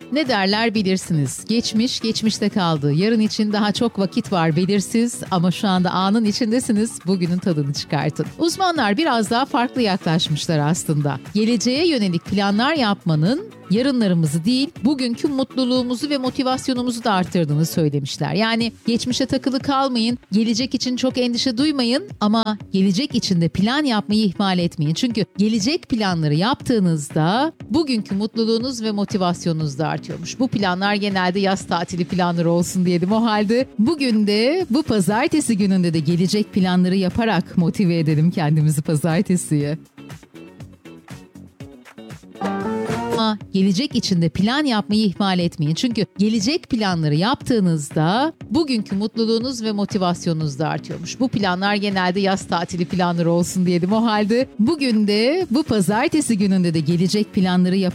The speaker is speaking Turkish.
Ne derler bilirsiniz. Geçmiş geçmişte kaldı. Yarın için daha çok vakit var belirsiz ama şu anda anın içindesiniz. Bugünün tadını çıkartın. Uzmanlar biraz daha farklı yaklaşmışlar aslında. Geleceğe yönelik planlar yapmanın yarınlarımızı değil, bugünkü mutluluğumuzu ve motivasyonumuzu da arttırdığını söylemişler. Yani geçmişe takılı kalmayın, gelecek için çok endişe duymayın ama gelecek için de plan yapmayı ihmal etmeyin. Çünkü gelecek planları yaptığınızda bugünkü mutluluğunuz ve motivasyonunuz da artıyormuş. Bu planlar genelde yaz tatili planları olsun diyelim o halde. Bugün de bu pazartesi gününde de gelecek planları yaparak motive edelim kendimizi pazartesiye. Ama gelecek için de plan yapmayı ihmal etmeyin. Çünkü gelecek planları yaptığınızda bugünkü mutluluğunuz ve motivasyonunuz da artıyormuş. Bu planlar genelde yaz tatili planları olsun diyelim o halde. Bugün de bu pazartesi gününde de gelecek planları yaparak